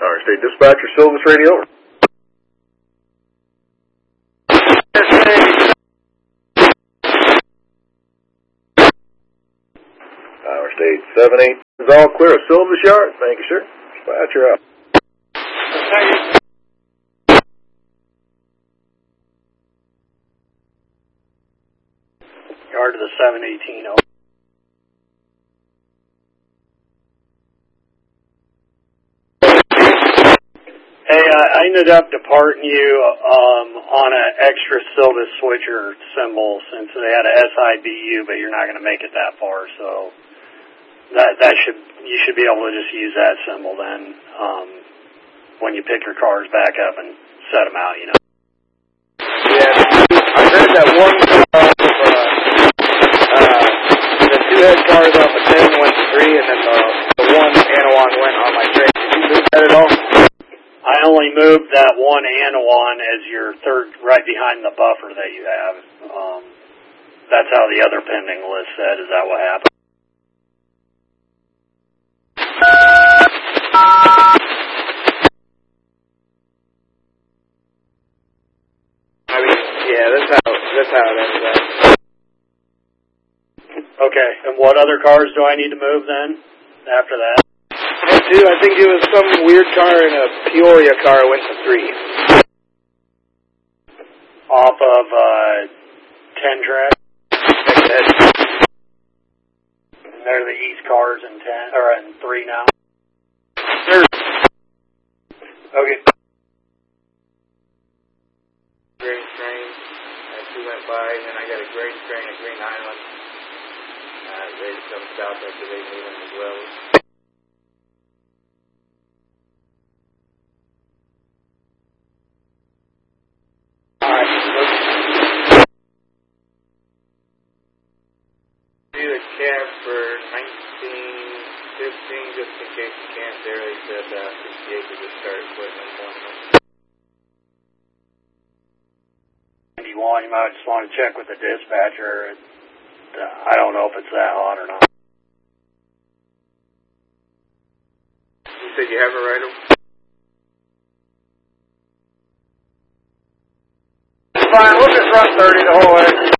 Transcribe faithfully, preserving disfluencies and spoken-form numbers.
Our State Dispatcher, Silvis Radio. Our State seven eight is all clear of Silvis Yard. Thank you, sir. Dispatcher out. Yard to the seven eighteen. Oh. Hey, uh, I ended up departing you um, on an extra Silvis switcher symbol since they had a S I B U, but you're not going to make it that far, so that that should you should be able to just use that symbol then um, when you pick your cars back up and set them out, you know. Yeah, I heard that one car off of, uh, uh, the two head cars off of ten went to three, and then the, the one Anawan went on my train. Did you move that at all? I only moved that one Anawan as your third, right behind the buffer that you have. Um, that's how the other pending list said. Is that what happened? I mean, yeah, that's how that's how it ended up. Okay, and what other cars do I need to move then after that? And two, I think it was some weird car in a Peoria car went to three. Off of uh, ten track? And they're the East cars in ten, or in three now? Sure. Okay. Green train, uh, two went by, and then I got a green train at Green Island. Uh, they come south after they move in as well. Cab for nineteen fifteen, just in case you can't there. They said uh, sixty-eight could just start putting them on. ninety-one, you might just want to check with the dispatcher. Uh, I don't know if it's that hot or not. You said you have a right of? Fine, we'll just run thirty the whole way.